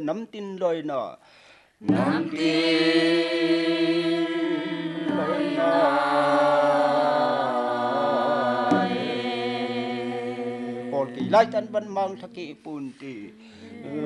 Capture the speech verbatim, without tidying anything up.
nắm tin lời nọ nắm tin lời nọ còn kỳ lai tan văn mang thắc kỵ bùn tì